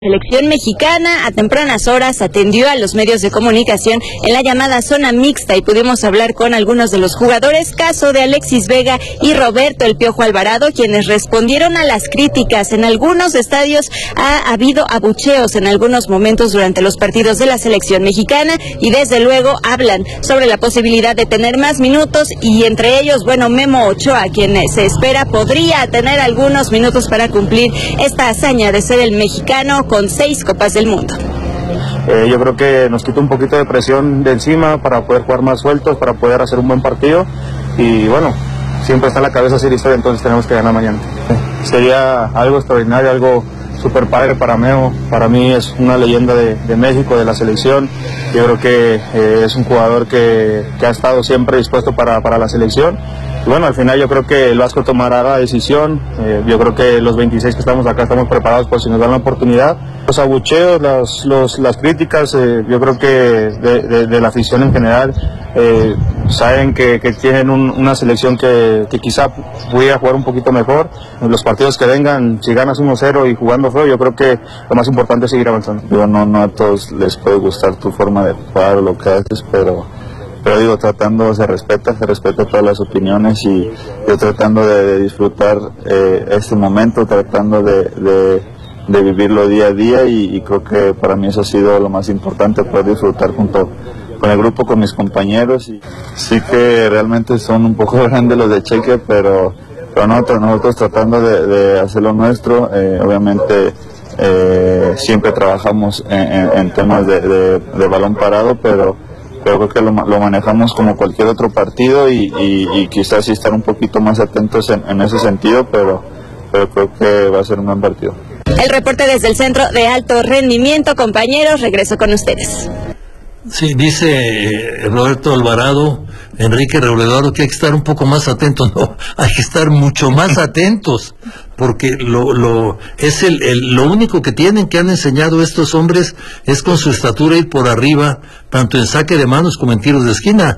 Selección mexicana a tempranas horas atendió a los medios de comunicación en la llamada zona mixta y pudimos hablar con algunos de los jugadores, caso de Alexis Vega y Roberto El Piojo Alvarado, quienes respondieron a las críticas. En algunos estadios ha habido abucheos en algunos momentos durante los partidos de la selección mexicana y desde luego hablan sobre la posibilidad de tener más minutos y entre ellos, Memo Ochoa, quien se espera podría tener algunos minutos para cumplir esta hazaña de ser el mexicano con 6 Copas del Mundo. Yo creo que nos quita un poquito de presión de encima para poder jugar más sueltos, para poder hacer un buen partido y siempre está en la cabeza hacer historia, entonces tenemos que ganar mañana. Sería algo extraordinario, algo súper padre para Memo. Para mí es una leyenda de México, de la selección. Yo creo que es un jugador que ha estado siempre dispuesto para la selección. Y al final yo creo que el Vasco tomará la decisión. Yo creo que los 26 que estamos acá estamos preparados por si nos dan la oportunidad. Los abucheos, las críticas, yo creo que de la afición en general, saben que tienen una selección que quizá pudiera jugar un poquito mejor. En los partidos que vengan, si ganas 1-0 y jugando feo, yo creo que lo más importante es seguir avanzando. No a todos les puede gustar tu forma de jugar o lo que haces, pero se respeta todas las opiniones y yo tratando de disfrutar este momento, tratando de vivirlo día a día y creo que para mí eso ha sido lo más importante, poder disfrutar junto con el grupo, con mis compañeros. Y sí que realmente son un poco grandes los de Chequia, pero nosotros tratando de hacer lo nuestro, obviamente siempre trabajamos en temas de balón parado, pero creo que lo manejamos como cualquier otro partido y quizás sí estar un poquito más atentos en ese sentido, pero creo que va a ser un buen partido. El reporte desde el Centro de Alto Rendimiento, compañeros, regreso con ustedes. Sí, dice Roberto Alvarado, Enrique Robledor, que hay que estar un poco más atentos. No, hay que estar mucho más atentos, porque lo único que han enseñado estos hombres es con su estatura ir por arriba, tanto en saque de manos como en tiros de esquina.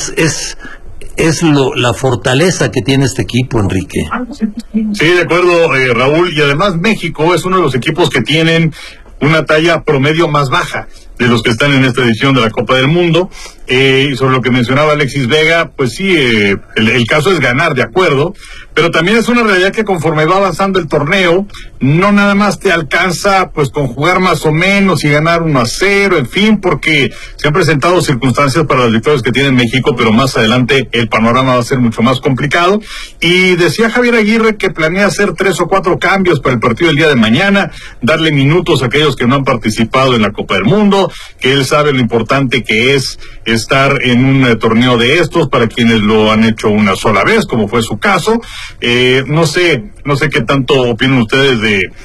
Es la fortaleza que tiene este equipo, Enrique. Sí, de acuerdo, Raúl, y además México es uno de los equipos que tienen una talla promedio más baja de los que están en esta edición de la Copa del Mundo. Y sobre lo que mencionaba Alexis Vega, pues sí, el caso es ganar, de acuerdo, pero también es una realidad que conforme va avanzando el torneo, no nada más te alcanza pues con jugar más o menos y ganar 1-0, en fin, porque se han presentado circunstancias para las victorias que tiene México, pero más adelante el panorama va a ser mucho más complicado. Y decía Javier Aguirre que planea hacer 3 o 4 cambios para el partido del día de mañana, darle minutos a aquellos que no han participado en la Copa del Mundo, que él sabe lo importante que es estar en un torneo de estos para quienes lo han hecho una sola vez, como fue su caso. No sé qué tanto opinan ustedes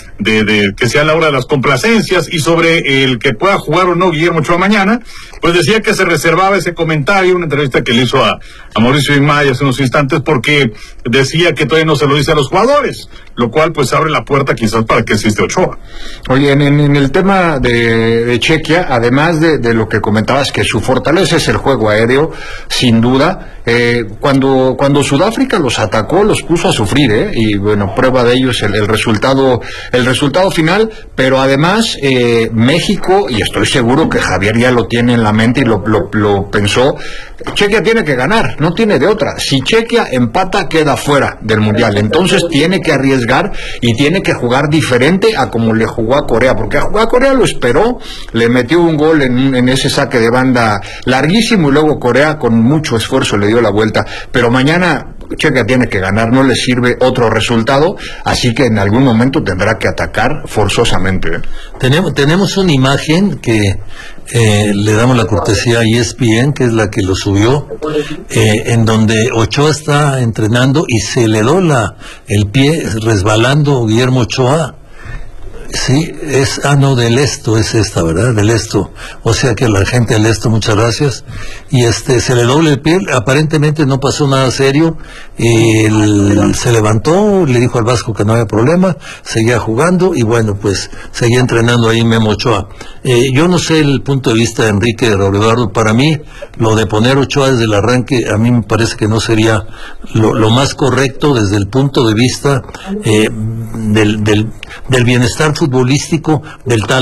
de que sea la hora de las complacencias y sobre el que pueda jugar o no Guillermo Ochoa mañana. Pues decía que se reservaba ese comentario, una entrevista que le hizo a Mauricio Imay hace unos instantes, porque decía que todavía no se lo dice a los jugadores, lo cual pues abre la puerta quizás para que existe Ochoa. Oye, en el tema de Chequia, además de lo que comentabas, que su fortaleza es el juego aéreo, sin duda. Cuando Sudáfrica los atacó, los puso a sufrir, y prueba de ello es el resultado final, pero además México, y estoy seguro que Javier ya lo tiene en la mente y lo pensó, Chequia tiene que ganar, no tiene de otra. Si Chequia empata, queda fuera del Mundial, entonces tiene que arriesgar y tiene que jugar diferente a como le jugó a Corea, porque a Corea lo esperó, le metió un gol en ese saque de banda larguísimo y luego Corea con mucho esfuerzo le dio la vuelta, pero mañana Chequia tiene que ganar, no le sirve otro resultado, así que en algún momento tendrá que atacar forzosamente. Tenemos una imagen que le damos la cortesía a ESPN, que es la que lo subió, en donde Ochoa está entrenando y se le dobla el pie resbalando Guillermo Ochoa. Sí, del Esto, es esta, ¿verdad? Del Esto. O sea que la gente del Esto, muchas gracias. Y se le doble el pie, aparentemente no pasó nada serio. Se levantó, le dijo al Vasco que no había problema, seguía jugando y pues seguía entrenando ahí Memo Ochoa. Yo no sé el punto de vista de Enrique Robledor. Para mí, lo de poner Ochoa desde el arranque, a mí me parece que no sería lo más correcto desde el punto de vista del bienestar futbolístico del tal